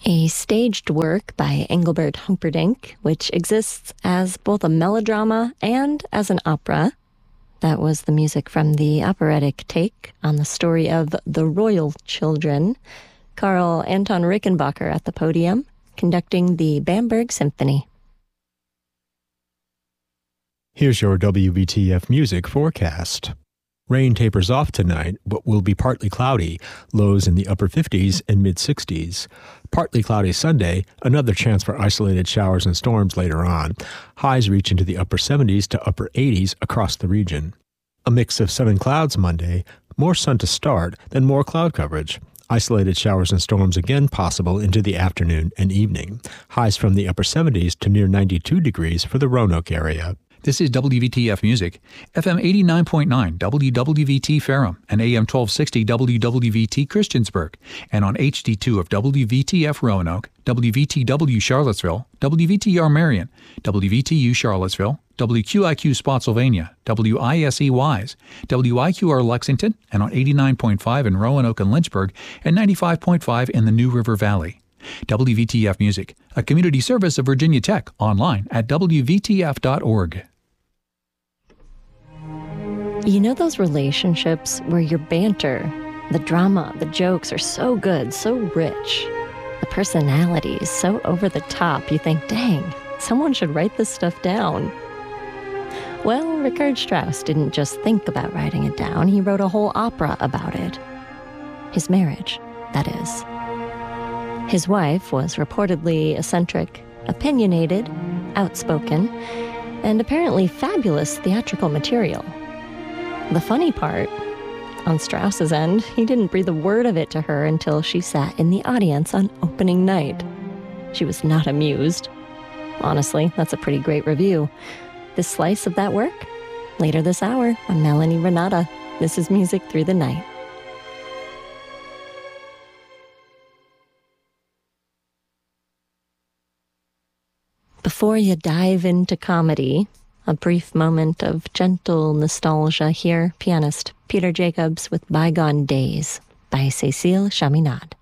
a staged work by Engelbert Humperdinck, which exists as both a melodrama and as an opera. That was the music from the operatic take on the story of The Royal Children. Karl Anton Rickenbacker at the podium, conducting the Bamberg Symphony. Here's your WVTF music forecast. Rain tapers off tonight, but will be partly cloudy, lows in the upper 50s and mid-60s. Partly cloudy Sunday, another chance for isolated showers and storms later on. Highs reach into the upper 70s to upper 80s across the region. A mix of sun and clouds Monday, more sun to start, then more cloud coverage. Isolated showers and storms again possible into the afternoon and evening. Highs from the upper 70s to near 92 degrees for the Roanoke area. This is WVTF Music, FM 89.9 WWVT Ferrum and AM 1260 WWVT Christiansburg, and on HD2 of WVTF Roanoke, WVTW Charlottesville, WVTR Marion, WVTU Charlottesville, WQIQ Spotsylvania, WISE Wise, WIQR Lexington, and on 89.5 in Roanoke and Lynchburg, and 95.5 in the New River Valley. WVTF Music, a community service of Virginia Tech, online at WVTF.org. You know those relationships where your banter, the drama, the jokes are so good, so rich, the personalities so over the top, you think, dang, someone should write this stuff down. Well, Richard Strauss didn't just think about writing it down, he wrote a whole opera about it. His marriage, that is. His wife was reportedly eccentric, opinionated, outspoken, and apparently fabulous theatrical material. The funny part, on Strauss's end, he didn't breathe a word of it to her until she sat in the audience on opening night. She was not amused. Honestly, that's a pretty great review. This slice of that work? Later this hour, I'm Melanie Renata. This is Music Through the Night. Before you dive into comedy, a brief moment of gentle nostalgia here. Pianist Peter Jacobs with Bygone Days by Cécile Chaminade.